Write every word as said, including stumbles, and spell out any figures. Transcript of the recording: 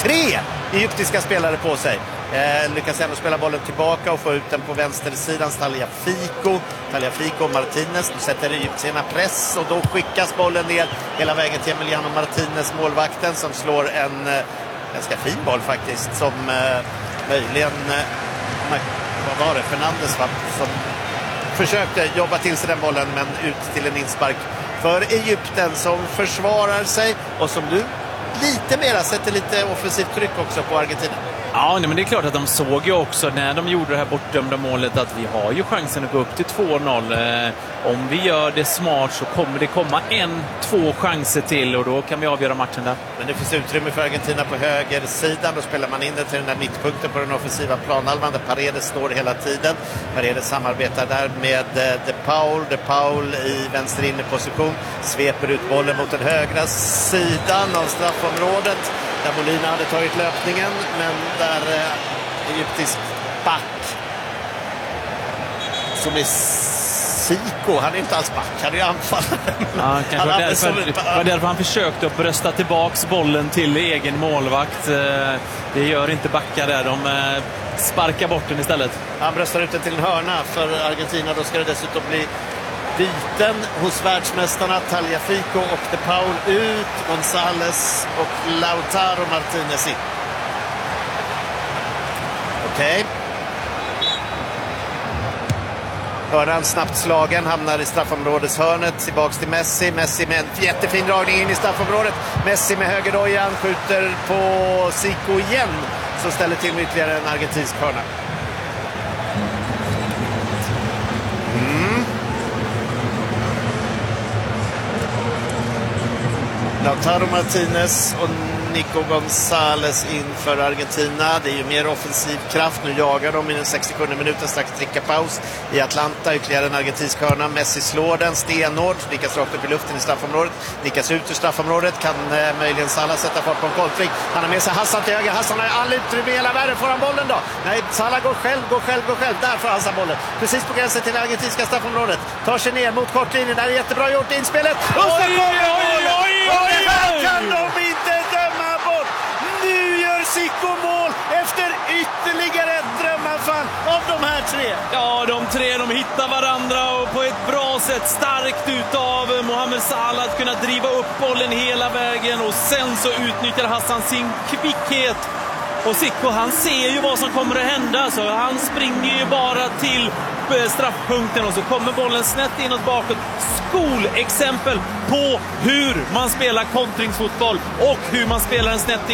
tre egyptiska spelare på sig. Eh, lyckas ändå spela bollen tillbaka och få ut den på vänstersidan. Tagliafico, Tagliafico och Martinez. Nu sätter egyptierna press och då skickas bollen ner hela vägen till Emiliano Martinez, målvakten, som slår en eh, ganska fin boll faktiskt, som eh, möjligen eh, vad var det, Fernandes va? Som försökte jobba till sig den bollen, men ut till en inspark för Egypten, som försvarar sig och som du lite mera sätter lite offensivt tryck också på Argentina. Ja, men det är klart att de såg ju också när de gjorde det här bortdömda målet att vi har ju chansen att gå upp till två noll. Eh, om vi gör det smart så kommer det komma en, två chanser till och då kan vi avgöra matchen där. Men det finns utrymme för Argentina på högersidan. Då spelar man in det till den där mittpunkten på den offensiva planhalvan där Paredes står hela tiden. Paredes samarbetar där med De Paul. De Paul i vänster inneposition sveper ut bollen mot den högra sidan av straffområdet, där Molina hade tagit löpningen, men där eh, egyptisk back som är Zico, han är inte alls back, han är ju anfallare. Ja, kanske var därför, var därför han försökte att brösta tillbaks bollen till egen målvakt. Det gör inte backar där, de sparkar bort den istället. Han bröstar ut den till en hörna för Argentina, då ska det dessutom bli byten hos världsmästarna. Tagliafico och De Paul ut, González och Lautaro Martinez in. Okej. Okay. Hörnan snabbt slagen, hamnar i straffområdeshörnet, tillbaks till Messi. Messi med en jättefin dragning in i straffområdet. Messi med högerdojan skjuter på Zico igen, som ställer till med ytterligare en argentinsk hörna. Lautaro Martinez och Nico González in för Argentina. Det är ju mer offensiv kraft. Nu jagar de i den sextiosjunde minuten, strax dricka paus i Atlanta. Ytterligare en argentinsk hörna. Messi slår den stenhårt. Nickas rakt upp i luften i straffområdet. Nickas ut ur straffområdet. Kan eh, möjligen Salah sätta fart på en kontring. Han har med sig Hassan till höger. Hassan har all utrymme i hela världen. Får han bollen då? Nej, Salah går själv, går själv, går själv. Där får Hassan bollen. Precis på gränsen till det argentinska straffområdet. Tar sig ner mot kortlinjen. Där är jättebra gjort inspelet. Och så kommer bollen! Och det här kan de inte döma bort. Nu gör Zico mål efter ytterligare ett drömanfall av de här tre. Ja, de tre, de hittar varandra och på ett bra sätt, starkt utav Mohamed Salah att kunna driva upp bollen hela vägen, och sen så utnyttjar Hassan sin kvickhet. Och Zico, han ser ju vad som kommer att hända, så han springer ju bara till straffpunkten och så kommer bollen snett inåt bakåt. Skolexempel på hur man spelar kontringsfotboll och hur man spelar den snett